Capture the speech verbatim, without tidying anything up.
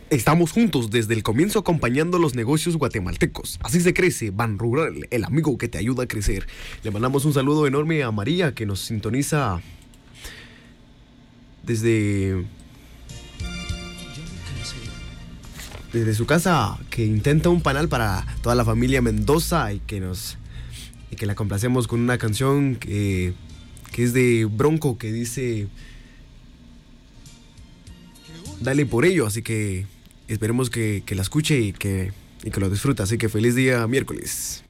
Estamos juntos desde el comienzo acompañando los negocios guatemaltecos. Así se crece, Ban Rural, el amigo que te ayuda a crecer. Le mandamos un saludo enorme a María, que nos sintoniza desde, desde su casa, que intenta un panal para toda la familia Mendoza y que nos y que la complacemos con una canción que, que es de Bronco, que dice dale por ello, así que esperemos que, que la escuche y que, y que lo disfrute. Así que feliz día miércoles.